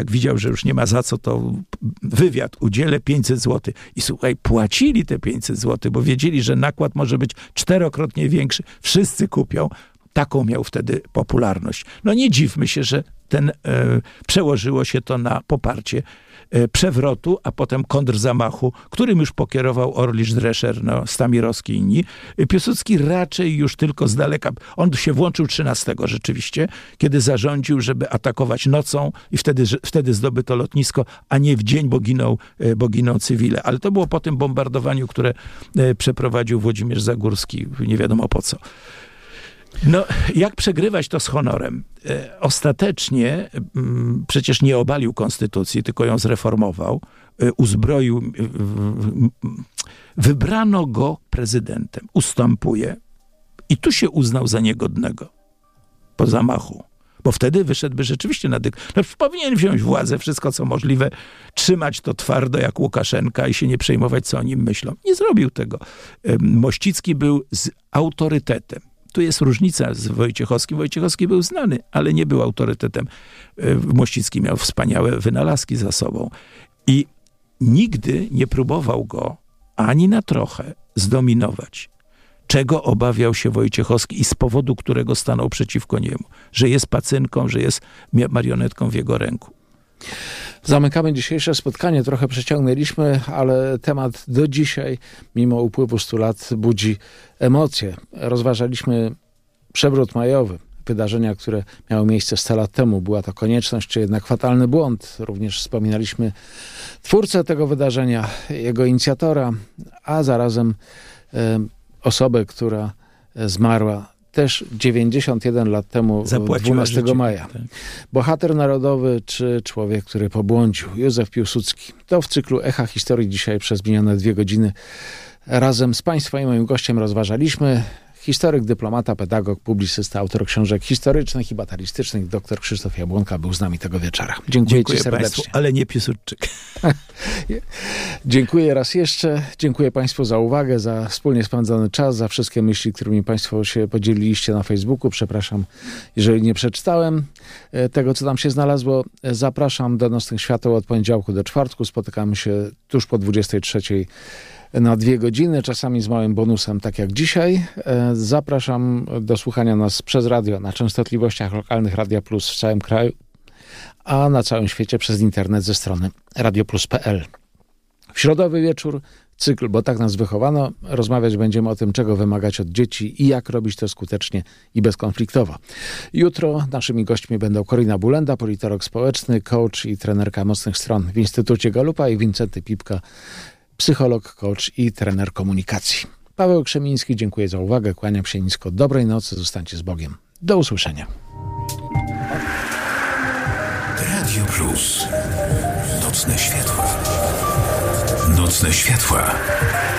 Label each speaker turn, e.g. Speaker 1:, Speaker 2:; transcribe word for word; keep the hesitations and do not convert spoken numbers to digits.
Speaker 1: Jak widział, że już nie ma za co, to wywiad, udzielę pięćset złotych. I słuchaj, płacili te pięćset złotych, bo wiedzieli, że nakład może być czterokrotnie większy. Wszyscy kupią. Taką miał wtedy popularność. No nie dziwmy się, że ten, e, przełożyło się to na poparcie e, przewrotu, a potem kontrzamachu, którym już pokierował Orlisz Drescher, no, Stamirowski i inni. Piłsudski raczej już tylko z daleka, on się włączył trzynastego rzeczywiście, kiedy zarządził, żeby atakować nocą i wtedy, że, wtedy zdobyto lotnisko, a nie w dzień, bo giną, e, bo giną cywile. Ale to było po tym bombardowaniu, które e, przeprowadził Włodzimierz Zagórski, nie wiadomo po co. No, jak przegrywać to z honorem? E, ostatecznie m, przecież nie obalił konstytucji, tylko ją zreformował, e, uzbroił, e, w, wybrano go prezydentem, ustępuje i tu się uznał za niegodnego po zamachu. Bo wtedy wyszedłby rzeczywiście na dyk... No, powinien wziąć władzę, wszystko co możliwe, trzymać to twardo jak Łukaszenka i się nie przejmować, co o nim myślą. Nie zrobił tego. E, Mościcki był z autorytetem. Tu jest różnica z Wojciechowskim. Wojciechowski był znany, ale nie był autorytetem. Mościcki miał wspaniałe wynalazki za sobą. I nigdy nie próbował go ani na trochę zdominować. Czego obawiał się Wojciechowski i z powodu którego stanął przeciwko niemu. Że jest pacynką, że jest marionetką w jego ręku.
Speaker 2: Zamykamy dzisiejsze spotkanie. Trochę przeciągnęliśmy, ale temat do dzisiaj, mimo upływu stu lat, budzi emocje. Rozważaliśmy przewrót majowy, wydarzenia, które miały miejsce sto lat temu. Była to konieczność, czy jednak fatalny błąd. Również wspominaliśmy twórcę tego wydarzenia, jego inicjatora, a zarazem e, osobę, która zmarła też dziewięćdziesiąt jeden lat temu, dwunastego maja. Tak. Bohater narodowy czy człowiek, który pobłądził. Józef Piłsudski. To w cyklu Echa Historii dzisiaj przez minione dwie godziny razem z Państwem i moim gościem rozważaliśmy. Historyk, dyplomata, pedagog, publicysta, autor książek historycznych i batalistycznych, dr Krzysztof Jabłonka był z nami tego wieczora. Dziękuję, Dziękuję Ci serdecznie.
Speaker 1: Państwu, ale nie Piłsudczyk.
Speaker 2: Dziękuję raz jeszcze. Dziękuję Państwu za uwagę, za wspólnie spędzony czas, za wszystkie myśli, którymi Państwo się podzieliliście na Facebooku. Przepraszam, jeżeli nie przeczytałem tego, co tam się znalazło. Zapraszam do Nocnych Świateł od poniedziałku do czwartku. Spotykamy się tuż po dwudziestej trzeciej na dwie godziny, czasami z małym bonusem, tak jak dzisiaj. Zapraszam do słuchania nas przez radio na częstotliwościach lokalnych Radia Plus w całym kraju, a na całym świecie przez internet ze strony radio plus kropka p l. W środowy wieczór cykl, bo tak nas wychowano. Rozmawiać będziemy o tym, czego wymagać od dzieci i jak robić to skutecznie i bezkonfliktowo. Jutro naszymi gośćmi będą Korina Bulenda, politolog społeczny, coach i trenerka mocnych stron w Instytucie Galupa, i Wincenty Pipka, psycholog, coach i trener komunikacji. Paweł Krzemiński, dziękuję za uwagę, kłaniam się nisko. Dobrej nocy, zostańcie z Bogiem. Do usłyszenia.
Speaker 3: Radio Plus. Nocne światła. Nocne światła.